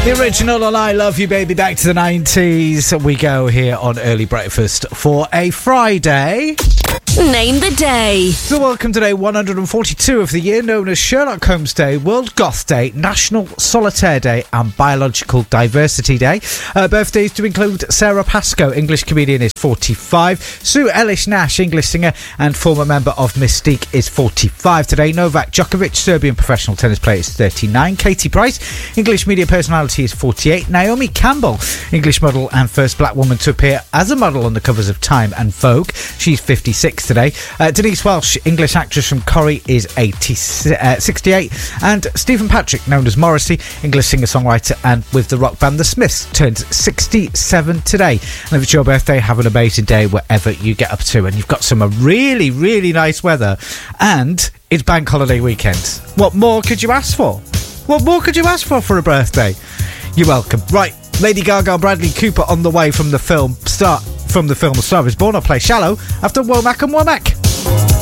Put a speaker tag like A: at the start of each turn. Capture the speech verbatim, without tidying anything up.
A: The original on I Love You Baby, back to the nineties. We go here on Early Breakfast for a Friday.
B: Name the day.
A: So welcome to day one hundred forty-two of the year, known as Sherlock Holmes Day, World Goth Day, National Solitaire Day and Biological Diversity Day. Uh, birthdays to include Sarah Pascoe, English comedian, is forty-five. Sue Ellis-Nash, English singer and former member of Mystique, is forty-five today. Novak Djokovic, Serbian professional tennis player, is thirty-nine. Katie Price, English media personality, is forty-eight. Naomi Campbell, English model and first black woman to appear as a model on the covers of Time and Vogue, she's fifty-six today. Uh, Denise Welsh, English actress from Corrie, is eighty, uh, sixty-eight. And Stephen Patrick, known as Morrissey, English singer-songwriter and with the rock band The Smiths, turns sixty-seven today. And if it's your birthday, have an amazing day wherever you get up to. And you've got some really, really nice weather. And it's bank holiday weekend. What more could you ask for? What more could you ask for for a birthday? You're welcome. Right, Lady Gaga, Bradley Cooper on the way from the film Start from the film A Star Is Born. I'll play Shallow after Womack and Womack.